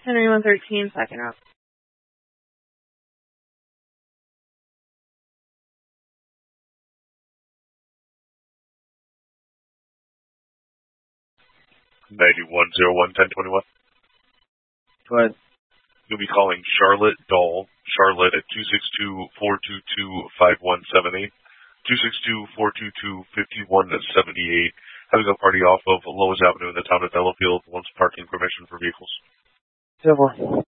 Henry 113, second route. $9101-1021. Go ahead. You'll be calling Charlotte Dahl. Charlotte at 262-422-5178. 262-422-5178. Having a party off of Lois Avenue in the town of Delafield. Wants parking permission for vehicles. 10-4.